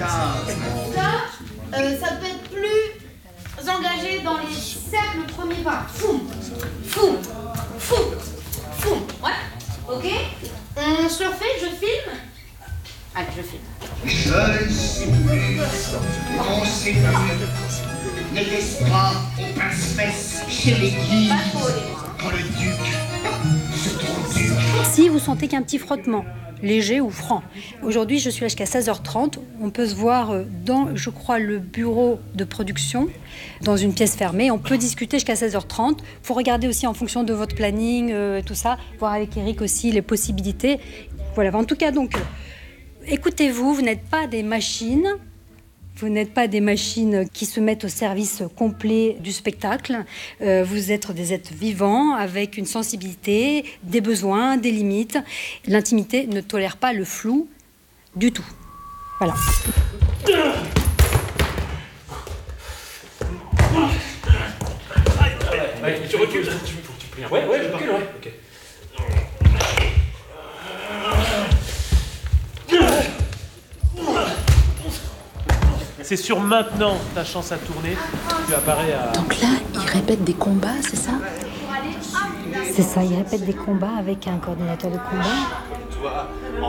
Ça peut être plus engagé dans les cercles, le premier pas. Foum, foum, foum, foum. Ouais, ok. On se refait, je filme. Allez, je filme. Je sais plus, on sait plus. N'était-ce pas au pince-fesse chez l'église quand le duc se trouve duc? Si vous sentez qu'un petit frottement, léger ou franc. Aujourd'hui, je suis là jusqu'à 16h30. On peut se voir dans, je crois, le bureau de production, dans une pièce fermée. On peut discuter jusqu'à 16h30. Il faut regarder aussi en fonction de votre planning, tout ça, voir avec Eric aussi les possibilités. Voilà, en tout cas, donc, écoutez-vous, vous n'êtes pas des machines. Vous n'êtes pas des machines qui se mettent au service complet du spectacle. Vous êtes des êtres vivants avec une sensibilité, des besoins, des limites. L'intimité ne tolère pas le flou du tout. Voilà. Tu recules, tu plies. Ouais, je recule, ouais. Ok. C'est sur maintenant ta chance à tourner. Tu apparais à... Donc là, ils répètent des combats, c'est ça? C'est ça, ils répètent des combats avec un coordinateur de combat.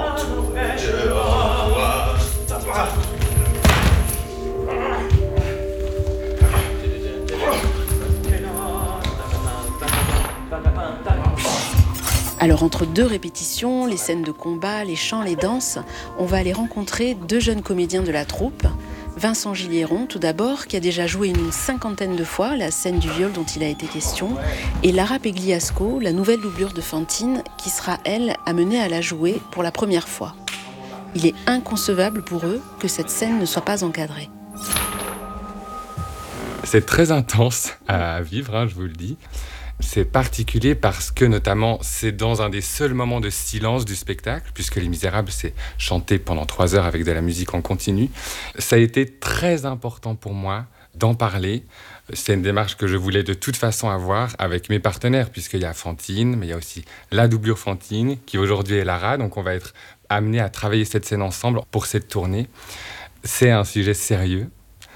Alors entre deux répétitions, les scènes de combat, les chants, les danses, on va aller rencontrer deux jeunes comédiens de la troupe. Vincent Gilliéron, tout d'abord, qui a déjà joué une 50aine de fois la scène du viol dont il a été question, et Lara Pegliasco, la nouvelle doublure de Fantine, qui sera, elle, amenée à la jouer pour la première fois. Il est inconcevable pour eux que cette scène ne soit pas encadrée. C'est très intense à vivre, je vous le dis. C'est particulier parce que, notamment, c'est dans un des seuls moments de silence du spectacle, puisque Les Misérables, c'est chanté pendant 3 heures avec de la musique en continu. Ça a été très important pour moi d'en parler. C'est une démarche que je voulais de toute façon avoir avec mes partenaires, puisqu'il y a Fantine, mais il y a aussi la doublure Fantine, qui aujourd'hui est Lara, donc on va être amenés à travailler cette scène ensemble pour cette tournée. C'est un sujet sérieux,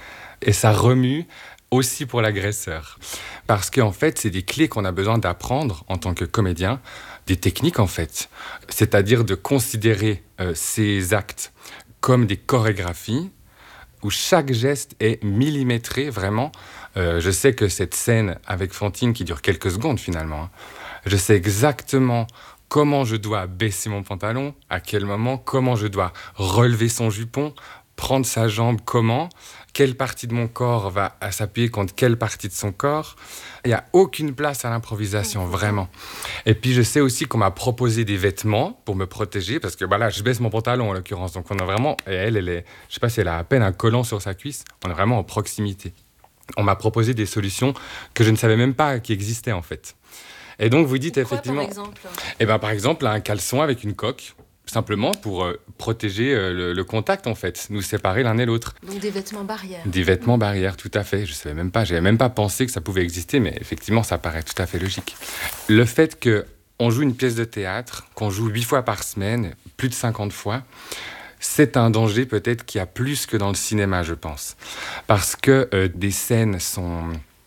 et ça remue aussi pour l'agresseur. Parce qu'en fait, c'est des clés qu'on a besoin d'apprendre en tant que comédien, des techniques en fait. C'est-à-dire de considérer ces actes comme des chorégraphies où chaque geste est millimétré vraiment. Je sais que cette scène avec Fantine qui dure quelques secondes finalement, je sais exactement comment je dois baisser mon pantalon, à quel moment, comment je dois relever son jupon, prendre sa jambe, comment, quelle partie de mon corps va s'appuyer contre quelle partie de son corps. Il n'y a aucune place à l'improvisation, vraiment. Et puis, je sais aussi qu'on m'a proposé des vêtements pour me protéger, parce que là, je baisse mon pantalon, en l'occurrence. Donc, on a vraiment... Et elle est... Je ne sais pas si elle a à peine un collant sur sa cuisse. On est vraiment en proximité. On m'a proposé des solutions que je ne savais même pas qui existaient, en fait. Et donc, vous dites effectivement... Par exemple par exemple, un caleçon avec une coque. Simplement pour protéger le contact, en fait, nous séparer l'un et l'autre. Donc des vêtements barrières. Des vêtements barrières, tout à fait. Je savais même pas, j'avais même pas pensé que ça pouvait exister, mais effectivement, ça paraît tout à fait logique. Le fait qu'on joue une pièce de théâtre, qu'on joue 8 fois par semaine, plus de 50 fois, c'est un danger peut-être qu'il y a plus que dans le cinéma, je pense. Parce que des scènes sont...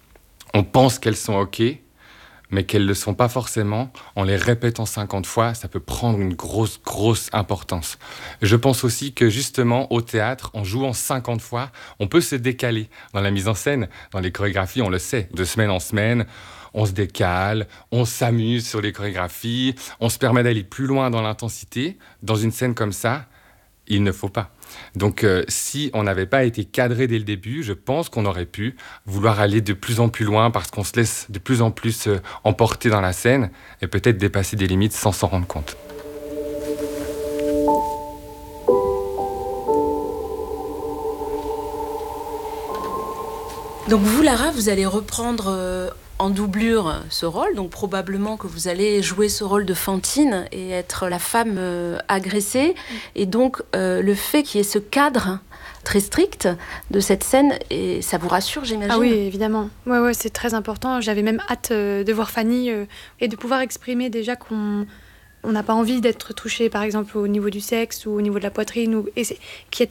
On pense qu'elles sont OK, mais qu'elles ne le sont pas forcément, en les répétant 50 fois, ça peut prendre une grosse importance. Je pense aussi que justement, au théâtre, en jouant 50 fois, on peut se décaler dans la mise en scène, dans les chorégraphies, on le sait, de semaine en semaine, on se décale, on s'amuse sur les chorégraphies, on se permet d'aller plus loin dans l'intensité. Dans une scène comme ça, il ne faut pas. Donc, si on n'avait pas été cadré dès le début, je pense qu'on aurait pu vouloir aller de plus en plus loin parce qu'on se laisse de plus en plus emporter dans la scène et peut-être dépasser des limites sans s'en rendre compte. Donc vous, Lara, vous allez reprendre en doublure ce rôle, donc probablement que vous allez jouer ce rôle de Fantine et être la femme agressée. Et donc le fait qu'il y ait ce cadre très strict de cette scène, et ça vous rassure, j'imagine? Ah oui, évidemment. Ouais, c'est très important. J'avais même hâte de voir Fanny et de pouvoir exprimer déjà qu'on n'a pas envie d'être touché, par exemple, au niveau du sexe ou au niveau de la poitrine, qu'il y a